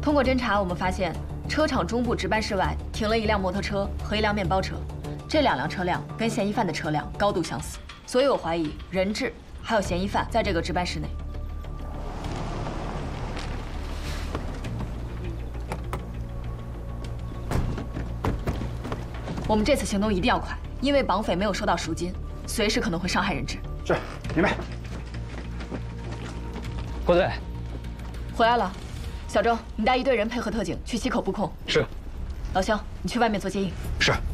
通过侦查，我们发现车厂中部值班室外停了一辆摩托车和一辆面包车，这2辆车辆跟嫌疑犯的车辆高度相似，所以我怀疑人质还有嫌疑犯在这个值班室内。我们这次行动一定要快，因为绑匪没有收到赎金，随时可能会伤害人质。 是，明白。 郭队， 回来了。小周，你带1队人配合特警去溪口布控。 是。 老肖，你去外面做接应。 是。